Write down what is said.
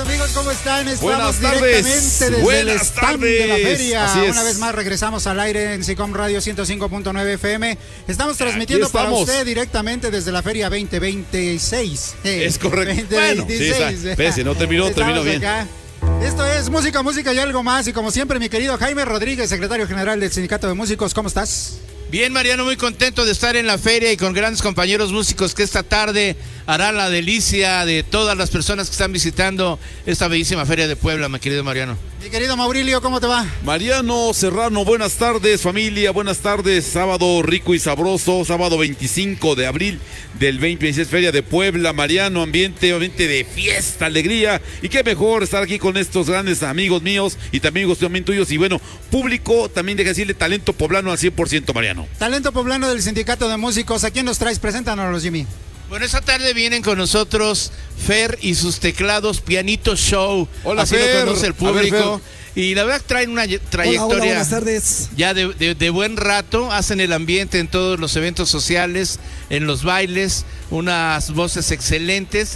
amigos, ¿cómo están? Estamos buenas directamente tardes. desde Buenas el stand de la feria. Así es. Una vez más regresamos al aire en SICOM Radio 105.9 FM. Estamos transmitiendo para usted directamente desde la feria 2026. Es correcto. 2026. Bueno, sí, espérese, no terminó bien. Acá. Esto es música y algo más. Y como siempre, mi querido Jaime Rodríguez, secretario general del Sindicato de Músicos, ¿cómo estás? Bien, Mariano, muy contento de estar en la feria y con grandes compañeros músicos que esta tarde hará la delicia de todas las personas que están visitando esta bellísima feria de Puebla, mi querido Mariano. Mi querido Maurilio, ¿cómo te va? Mariano Serrano, buenas tardes, familia, buenas tardes. Sábado rico y sabroso, sábado 25 de abril del 2026, Feria de Puebla. Mariano, ambiente de fiesta, alegría. Y qué mejor estar aquí con estos grandes amigos míos y también amigos también tuyos. Y bueno, público, también deja decirle talento poblano al 100%, Mariano. Talento poblano del Sindicato de Músicos. ¿A quién nos traes? Preséntanos, Jimmy. Bueno, esta tarde vienen con nosotros Fer y sus teclados, Pianito Show. Hola, así Fer. lo conoce el público. Ver, y la verdad traen una trayectoria. Hola, buenas tardes. Ya de buen rato, hacen el ambiente en todos los eventos sociales, en los bailes, unas voces excelentes.